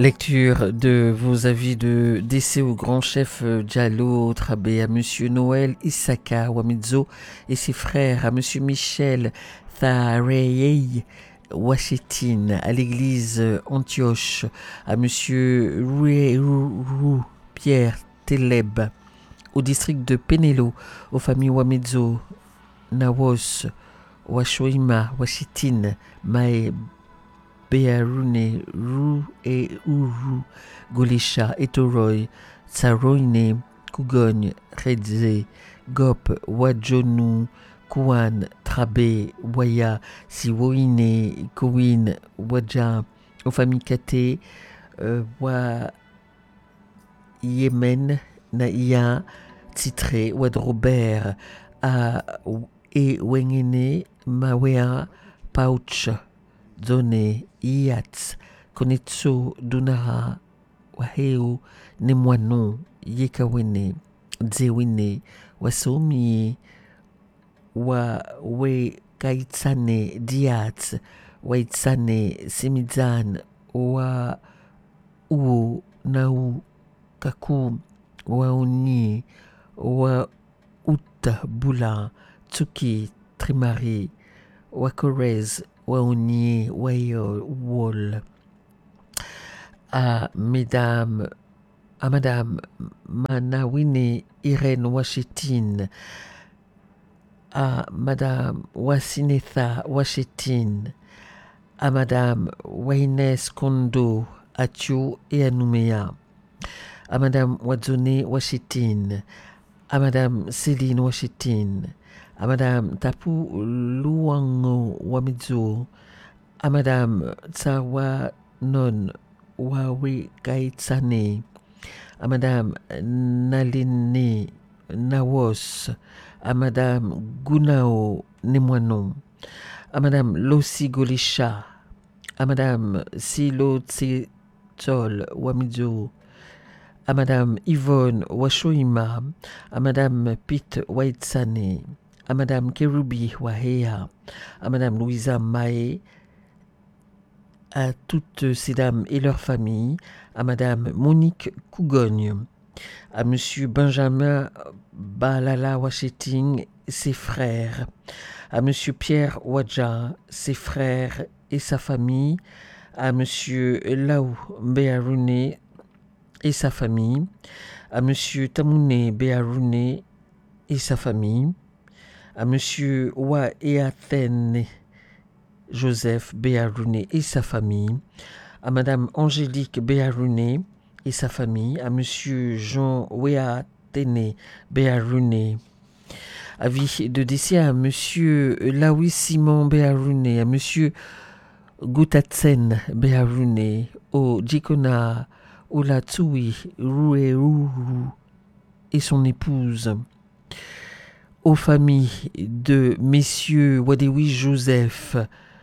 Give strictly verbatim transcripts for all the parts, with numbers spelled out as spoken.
Lecture de vos avis de décès au grand chef Diallo Trabé, à Monsieur Noël Issaka Wamidzo et ses frères, à Monsieur Michel Thareyei Wachetin, à l'église Antioche, à Monsieur Rouerou Pierre Teleb, au district de Penelo, aux familles Wamidzo, Nawos, Washoima, Wachitin, Mae Bearune, Rou et Uru, Golisha, Etoroy, Tsaroine, Kougogne, Redze, Gop, Wadjonu, Kouan, Trabe, Waya, Siwoine, Kouin, Wadja, aux familles Kate, euh, Wa Yemen, Naïa, Titré, Wad Robert, A et Wengene, Mawea, Pouch, Zone, Iats, Konetso, Dunara, Waheo, Nemwano, Yekawene, Dzewine, Wasomi, Wa We Kaitsane, Diats, Waitsane, Semizan, Wa Uo, Nau, Kaku, Waoni, Wa Uta, Bula, Tsuki, Trimari, Wakorez, Waoni, Wayo, Wol, à Mesdames, à Madame Manawine Irène Wachetin, à Madame Wasinetha Wachetin, à Madame Waines Kondo, à Tio et à Nouméa, à Madame Wadzone Wachetin, à Madame Céline Wachetin, à Madame Tapu Luango Wamidzo, à Madame Tsawanon Wawe Kaitsane, à Madame Naline Nawos, à Madame Gunao Nemwanon, à Madame Lossi Golisha, à Madame Silo Tsetsol Wamidzo, à Madame Yvonne Washoima, à Madame Pete Waitsane, à Madame Kerubi Wahea, à Madame Louisa Mae, à toutes ces dames et leurs familles, à Madame Monique Kougogne, à Monsieur Benjamin Balala Wacheting, ses frères, à Monsieur Pierre Wadja, ses frères et sa famille, à Monsieur Laou Béaroune et sa famille, à Monsieur Tamoune Béaroune et sa famille, à Monsieur Wa Eathene Joseph Béaroune et sa famille, à Madame Angélique Béaroune et sa famille, à Monsieur Jean Weatene Béaroune, avis de décès à Monsieur Laoui Simon Béaroune, à Monsieur Goutatsen Béaroune, au Djikona Olatsui Rouerou et son épouse, aux familles de Messieurs Wadewi Joseph,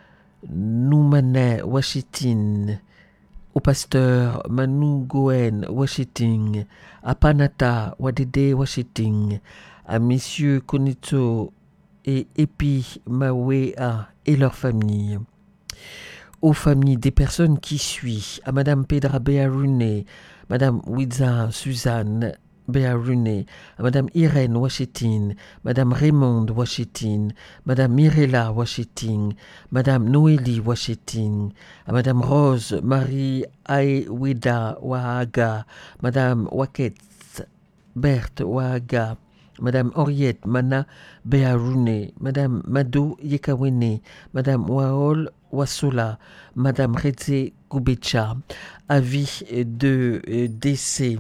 Noumane Wachetin, au pasteur Manu Goen Wacheting, à Panata Wadede Wacheting, à Messieurs Konito et Epi Mawea et leurs familles, aux familles des personnes qui suivent, à Madame Pedra Béaroune, Madame Wiza Suzanne Béaroune, à Madame Irène Wachetin, Madame Raymond Wachetin, Madame Mirella Wachetin, Madame Noélie Wachetin, à Madame Rose Marie Aewida Wahaga, Madame Waketz Berthe Wahaga, Madame Henriette Mana Béaroune, Madame Mado Yekawene, Madame Waol Wasola, Madame Redze Goubecha, avis de décès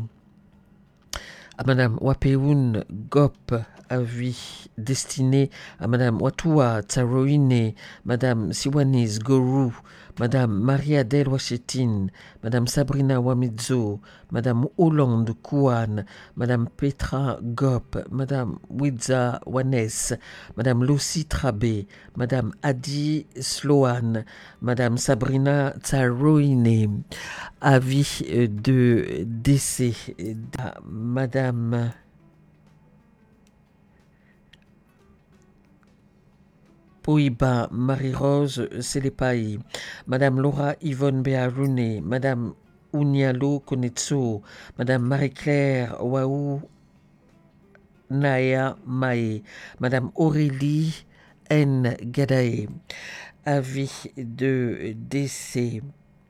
à Madame Wapeoun Gop, avis destiné à Madame Watua Tsaroine, Madame Siwanis Gorou, Madame Maria-Adèle Wachetin, Madame Sabrina Wamidzo, Madame Hollande Kouan, Madame Petra Gop, Madame Widza Wanes, Madame Lucy Trabé, Madame Adi Sloan, Madame Sabrina Tsaroine, avis de décès à Madame Poiba Marie-Rose Selepai, Madame Laura Yvonne Béaroune, Madame Unialo Konetso, Madame Marie-Claire Waou Naya Mae, Madame Aurélie N. Gadae. Avis de décès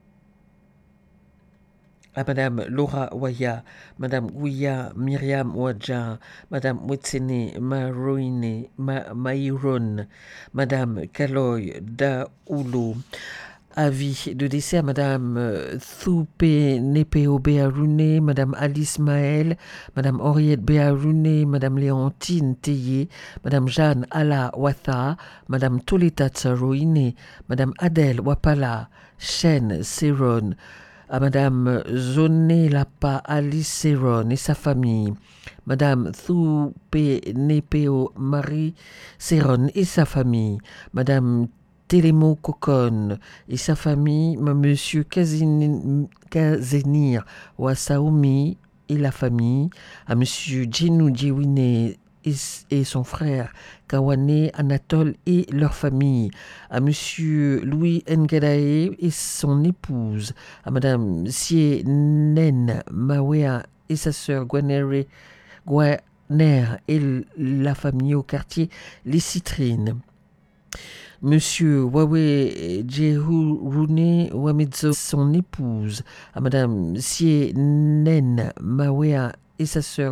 à Madame Laura Waya, Madame Ouya Myriam Ouadja, Madame Wetsene Maroine Ma Maïron, Madame Kaloy Daoulou. Avis de décès à Madame Thoupe Nepeo Béaroune, Madame Alice Maël, Madame Henriette Béaroune, Madame Léontine Théier, Madame Jeanne Ala Watha, Madame Toleta Tsaroine, Madame Adèle Wapala, Chen Seron, à Madame Zoné Lapa Alice Seron et sa famille, Madame Thoupe Nepeo Marie Seron et sa famille, Madame Télémo Kokon et sa famille, Monsieur Kazenir Wasaoumi et la famille, à Monsieur Djinou Djiwine et son frère Kawane Anatole et leur famille, à Monsieur Louis Ngadae et son épouse, à Madame Sie Nen Mawea et sa sœur Gwanere Gwaner et la famille au quartier Les Citrines. Monsieur Wawe Djehourune Wamedzo, son épouse, à Madame Sie Nen Mawea et sa sœur